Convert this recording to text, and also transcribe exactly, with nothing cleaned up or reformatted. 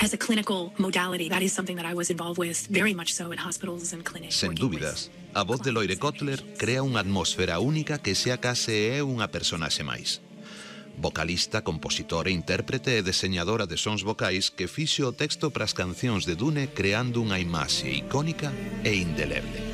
as a clinical modality, that is something that I was involved with very much so in hospitals and clinics. Sen dúbidas, a voz de Loire Cotler crea unha atmosfera única que xa case é unha personaxe máis. Vocalista, compositora, intérprete e deseñadora de sons vocais que fixo o texto para as cancións de Dune creando unha imaxe icónica e indeleble.